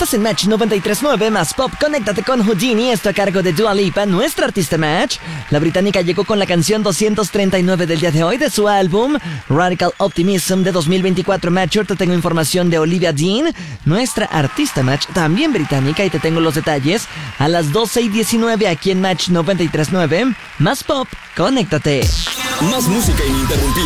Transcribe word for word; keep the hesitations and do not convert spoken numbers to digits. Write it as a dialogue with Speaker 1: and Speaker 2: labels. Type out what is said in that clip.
Speaker 1: Estás en Match noventa y tres punto nueve más Pop. Conéctate con Houdini, esto a cargo de Dua Lipa, nuestra artista Match. La británica llegó con la canción doscientos treinta y nueve del día de hoy de su álbum Radical Optimism de dos mil veinticuatro. Match, te tengo información de Olivia Dean, nuestra artista Match, también británica, y te tengo los detalles a las doce y diecinueve aquí en Match noventa y tres punto nueve más Pop. Conéctate.
Speaker 2: Más música ininterrumpida.